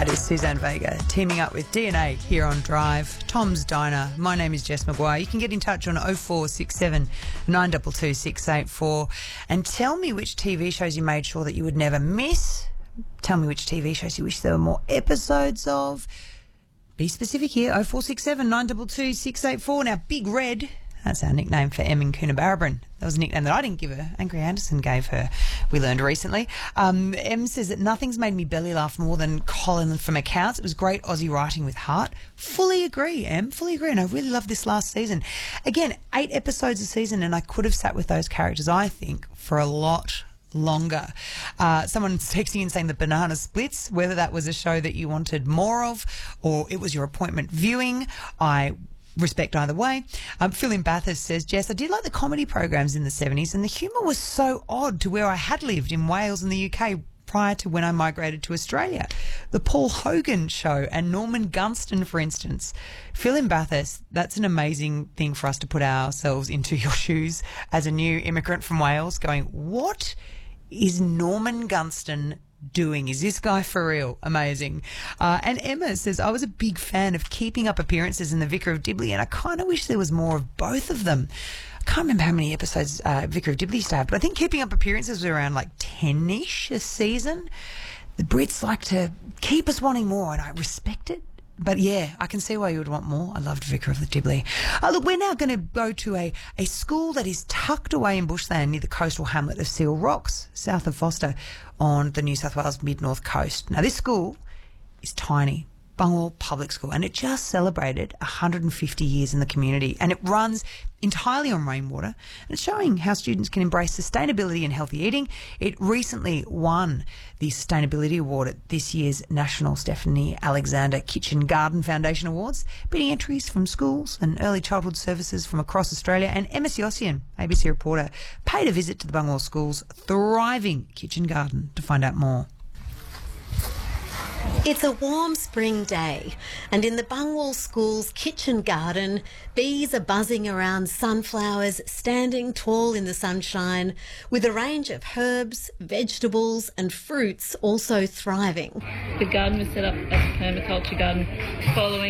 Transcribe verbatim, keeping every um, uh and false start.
That is Suzanne Vega teaming up with D N A here on Drive, Tom's Diner. My name is Jess McGuire. You can get in touch on oh four six seven, nine two two, six eight four and tell me which T V shows you made sure that you would never miss. Tell me which T V shows you wish there were more episodes of. Be specific here, oh four six seven, nine two two, six eight four. Now, Big Red, that's our nickname for Em in Coonabarabran. That was a nickname that I didn't give her. Angry Anderson gave her, we learned recently. Um, Em says that nothing's made me belly laugh more than Colin from Accounts. It was great Aussie writing with heart. Fully agree, Em. Fully agree. And I really love this last season. Again, eight episodes a season, and I could have sat with those characters, I think, for a lot longer. Uh, someone's texting and saying the Banana Splits, whether that was a show that you wanted more of or it was your appointment viewing, I respect either way. Um, Phil in Bathurst says, Jess, I did like the comedy programs in the seventies and the humour was so odd to where I had lived in Wales and the U K prior to when I migrated to Australia. The Paul Hogan Show and Norman Gunston, for instance. Phil in Bathurst, that's an amazing thing for us to put ourselves into your shoes as a new immigrant from Wales going, what is Norman Gunston doing? Is this guy for real? Amazing. Uh, and Emma says, I was a big fan of Keeping Up Appearances in The Vicar of Dibley, and I kind of wish there was more of both of them. I can't remember how many episodes uh, Vicar of Dibley used to have, but I think Keeping Up Appearances was around like ten-ish a season. The Brits like to keep us wanting more, and I respect it. But yeah, I can see why you would want more. I loved Vicar of the Dibley. Uh, look, we're now going to go to a, a school that is tucked away in bushland near the coastal hamlet of Seal Rocks, south of Foster, on the New South Wales mid-north coast. Now, this school is tiny, Bungwall Public School, and it just celebrated one hundred fifty years in the community, and it runs entirely on rainwater, and it's showing how students can embrace sustainability and healthy eating. It recently won the Sustainability Award at this year's National Stephanie Alexander Kitchen Garden Foundation Awards, beating entries from schools and early childhood services from across Australia. And Emma Siossian, A B C reporter, paid a visit to the Bungwall School's thriving kitchen garden to find out more. It's a warm spring day, and in the Bungwall School's kitchen garden, bees are buzzing around sunflowers standing tall in the sunshine, with a range of herbs, vegetables and fruits also thriving. The garden was set up as a permaculture garden following